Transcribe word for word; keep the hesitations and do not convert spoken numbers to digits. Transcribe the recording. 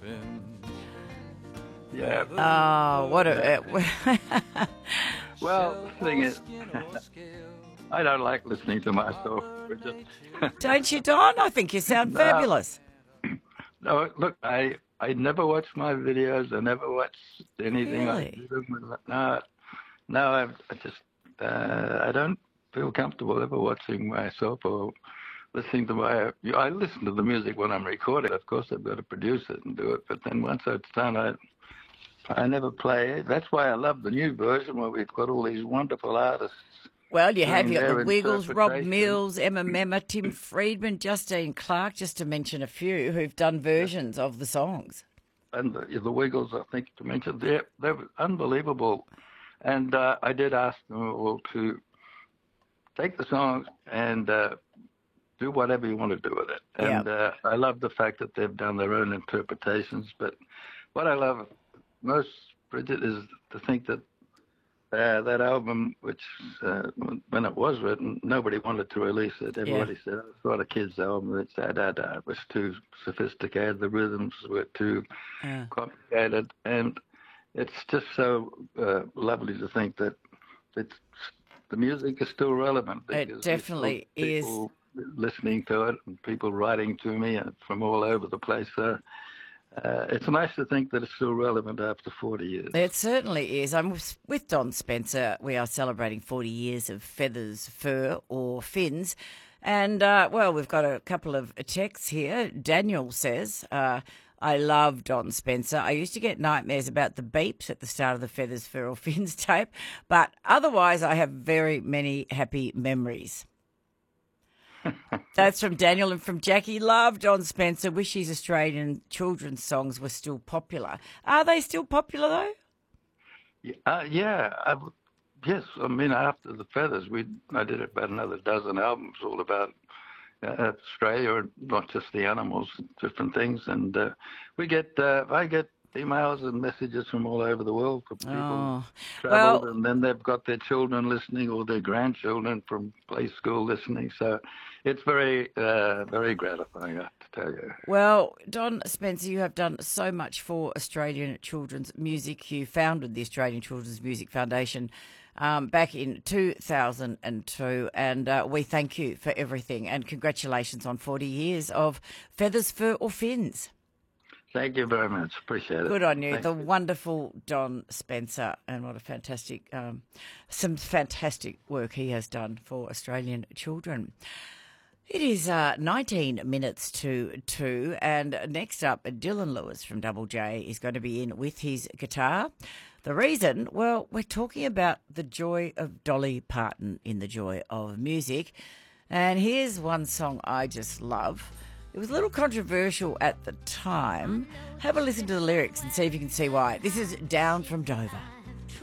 Yeah. Oh, what a... Well, the thing is, I don't like listening to myself. Bridget. Don't you, Don? I think you sound No. fabulous. No, look, I I never watch my videos. I never watch anything Really? I do. Them. No, no, I, I just uh, I don't feel comfortable ever watching myself or listening to my. I listen to the music when I'm recording. Of course, I've got to produce it and do it. But then once it's done, I I never play it. That's why I love the new version where we've got all these wonderful artists. Well, you have doing you got the their Wiggles, Rob interpretation. Mills, Emma Memma, Tim Friedman, Justine Clark, just to mention a few who've done versions of the songs. And the, the Wiggles, I think, to mention, they're, they're unbelievable. And uh, I did ask them all to take the songs and uh, do whatever you want to do with it. And Yep. uh, I love the fact that they've done their own interpretations. But what I love most, Bridget, is to think that uh, that album, which uh, when it was written, nobody wanted to release it. Everybody said, oh, it's not a kid's album. It's da, da, da. It was too sophisticated. The rhythms were too Uh, complicated. And it's just so uh, lovely to think that it's, the music is still relevant. It because definitely there's still people listening to it and people writing to me from all over the place. So uh, it's nice to think that it's still relevant after forty years. It certainly is. I'm with with Don Spencer. We are celebrating forty years of Feathers, Fur or Fins. And, uh, well, we've got a couple of texts here. Daniel says, uh, I love Don Spencer. I used to get nightmares about the beeps at the start of the Feathers, Fur or Fins tape, but otherwise I have very many happy memories. That's from Daniel. And from Jackie. Love Don Spencer. Wish his Australian children's songs were still popular. Are they still popular, though? Yeah, uh, yeah I, yes. I mean, after the Feathers, we I did about another dozen albums all about uh, Australia, not just the animals, different things. And uh, we get, uh, I get emails and messages from all over the world from people Oh, who traveled, well- and then they've got their children listening or their grandchildren from play school listening. So it's very, uh, very gratifying, I have to tell you. Well, Don Spencer, you have done so much for Australian children's music. You founded the Australian Children's Music Foundation um, back in two thousand two, and uh, we thank you for everything. And congratulations on forty years of Feathers, Fur or Fins. Thank you very much. Appreciate it. Good on you. Thank the wonderful Don Spencer, and what a fantastic, um, some fantastic work he has done for Australian children. It is uh, nineteen minutes to two, and next up, Dylan Lewis from Double J is going to be in with his guitar. The reason, well, we're talking about the joy of Dolly Parton in the joy of music, and here's one song I just love. It was a little controversial at the time. Have a listen to the lyrics and see if you can see why. This is Down from Dover.